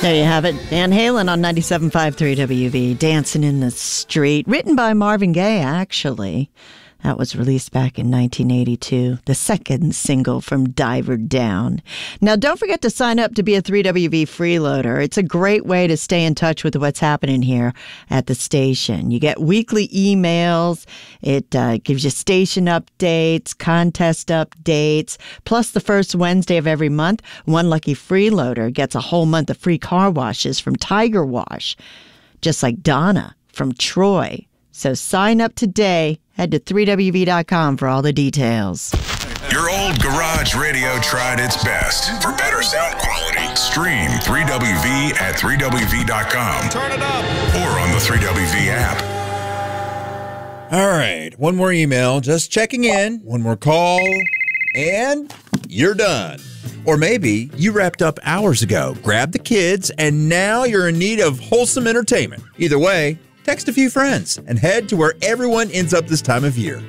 There you have it. Van Halen on 97.5 3WV, Dancing in the Street. Written by Marvin Gaye, actually. That was released back in 1982, the second single from Diver Down. Now, don't forget to sign up to be a 3WV freeloader. It's a great way to stay in touch with what's happening here at the station. You get weekly emails. It gives you station updates, contest updates. Plus, the first Wednesday of every month, one lucky freeloader gets a whole month of free car washes from Tiger Wash, just like Donna from Troy. So sign up today. Head to 3WV.com for all the details. Your old garage radio tried its best. For better sound quality, stream 3WV at 3WV.com. Turn it up. Or on the 3WV app. All right. One more email. Just checking in. One more call. And you're done. Or maybe you wrapped up hours ago, grabbed the kids, and now you're in need of wholesome entertainment. Either way, text a few friends and head to where everyone ends up this time of year.